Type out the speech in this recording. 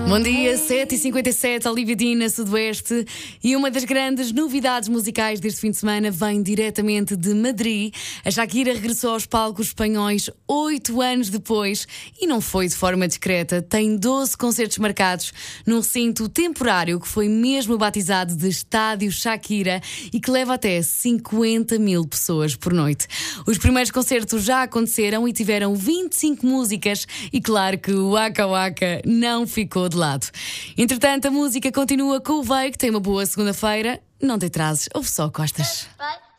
Bom dia, 7h57, Olivia Dina, Sudoeste. E uma das grandes novidades musicais deste fim de semana vem diretamente de Madrid. A Shakira regressou aos palcos espanhóis 8 anos depois e não foi de forma discreta. Tem 12 concertos marcados num recinto temporário que foi mesmo batizado de Estádio Shakira e que leva até 50 mil pessoas por noite. Os primeiros concertos já aconteceram e tiveram 25 músicas e claro que o Waka Waka não ficou de lado. Entretanto, a música continua com o Veio, que tem uma boa segunda-feira. Não te atrases, ouve só, Costas. Vai.